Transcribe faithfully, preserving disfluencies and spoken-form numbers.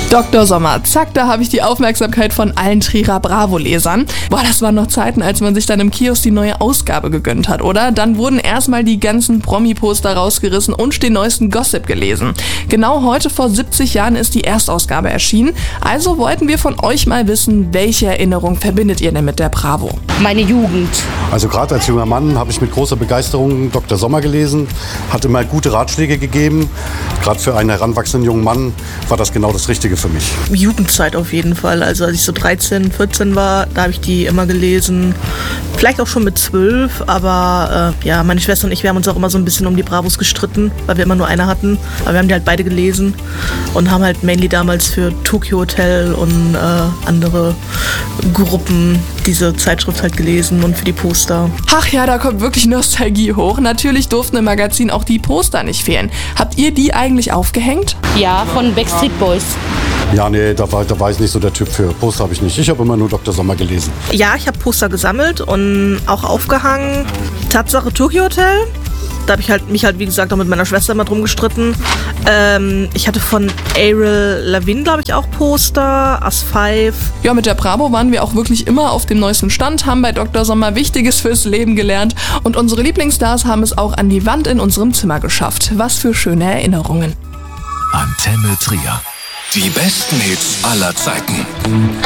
Doktor Sommer, zack, da habe ich die Aufmerksamkeit von allen Trierer Bravo-Lesern. Boah, das waren noch Zeiten, als man sich dann im Kiosk die neue Ausgabe gegönnt hat, oder? Dann wurden erstmal die ganzen Promi-Poster rausgerissen und den neuesten Gossip gelesen. Genau heute vor siebzig Jahren ist die Erstausgabe erschienen. Also wollten wir von euch mal wissen, welche Erinnerung verbindet ihr denn mit der Bravo? Meine Jugend. Also gerade als junger Mann habe ich mit großer Begeisterung Doktor Sommer gelesen, hat immer gute Ratschläge gegeben. Gerade für einen heranwachsenden jungen Mann war das genau das Richtige für mich. Jugendzeit auf jeden Fall. Also als ich so dreizehn, vierzehn war, da habe ich die immer gelesen. Vielleicht auch schon mit zwölf, aber äh, ja, meine Schwester und ich, wir haben uns auch immer so ein bisschen um die Bravos gestritten, weil wir immer nur eine hatten. Aber wir haben die halt beide gelesen und haben halt mainly damals für Tokyo Hotel und äh, andere Gruppen diese Zeitschrift halt gelesen und für die Poster. Ach ja, da kommt wirklich Nostalgie hoch. Natürlich durften im Magazin auch die Poster nicht fehlen. Habt ihr die eigentlich aufgehängt? Ja, von Backstreet Boys. Ja, nee, da war, da war ich nicht so der Typ für. Poster habe ich nicht. Ich habe immer nur Doktor Sommer gelesen. Ja, ich habe Poster gesammelt und auch aufgehangen. Tatsache Tokyo Hotel. Da habe ich halt, mich halt, wie gesagt, auch mit meiner Schwester immer drum gestritten. Ähm, ich hatte von Avril Lavigne, glaube ich, auch Poster, As Five. Ja, mit der Bravo waren wir auch wirklich immer auf dem neuesten Stand, haben bei Doktor Sommer Wichtiges fürs Leben gelernt und unsere Lieblingsstars haben es auch an die Wand in unserem Zimmer geschafft. Was für schöne Erinnerungen. Antenne Trier. Die besten Hits aller Zeiten.